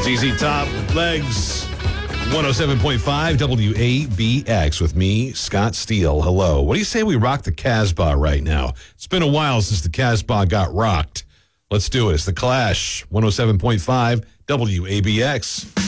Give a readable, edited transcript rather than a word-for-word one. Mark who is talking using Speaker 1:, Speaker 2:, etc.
Speaker 1: ZZ Top, Legs, 107.5 WABX with me, Scott Steele. Hello. What do you say we rock the Casbah right now? It's been a while since the Casbah got rocked. Let's do it. It's The Clash, 107.5 WABX.